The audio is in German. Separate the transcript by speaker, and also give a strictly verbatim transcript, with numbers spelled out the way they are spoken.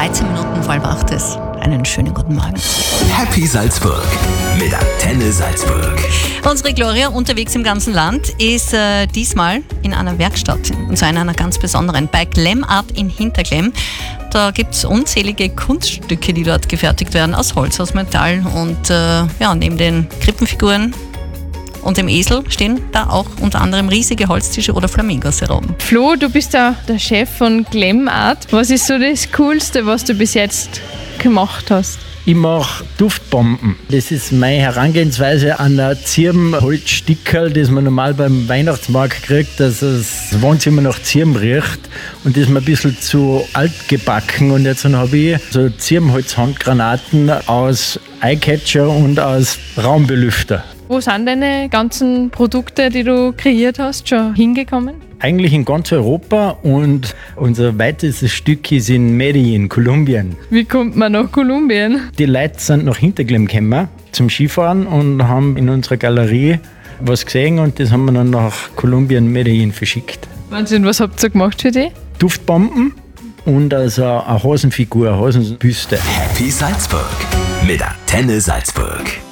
Speaker 1: dreizehn Minuten vor halb acht ist. Einen schönen guten Morgen.
Speaker 2: Happy Salzburg mit Antenne Salzburg.
Speaker 1: Unsere Gloria unterwegs im ganzen Land ist äh, diesmal in einer Werkstatt, und zwar in einer ganz besonderen, bei Glam Art in Hinterglemm. Da gibt es unzählige Kunststücke, die dort gefertigt werden, aus Holz, aus Metall. Und äh, ja, neben den Krippenfiguren und dem Esel stehen da auch unter anderem riesige Holztische oder Flamingos herum.
Speaker 3: Flo, du bist ja der Chef von Glam Art. Was ist so das Coolste, was du bis jetzt gemacht hast?
Speaker 4: Ich mache Duftbomben. Das ist meine Herangehensweise an ein Zirbenholzstickerl, das man normal beim Weihnachtsmarkt kriegt, dass das Wohnzimmer nach Zirben riecht. Und das ist mir ein bisschen zu alt gebacken. Und jetzt habe ich so Zirbenholz-Handgranaten aus Eyecatcher und aus Raumbelüfter.
Speaker 3: Wo sind deine ganzen Produkte, die du kreiert hast, schon hingekommen?
Speaker 4: Eigentlich in ganz Europa, und unser weitestes Stück ist in Medellin, Kolumbien.
Speaker 3: Wie kommt man nach Kolumbien?
Speaker 4: Die Leute sind nach Hinterglemm gekommen zum Skifahren und haben in unserer Galerie was gesehen, und das haben wir dann nach Kolumbien, Medellin verschickt.
Speaker 3: Wahnsinn, was habt ihr gemacht für die?
Speaker 4: Duftbomben und also eine Hasenfigur, eine Hasenbüste.
Speaker 2: Happy Salzburg mit Antenne Salzburg.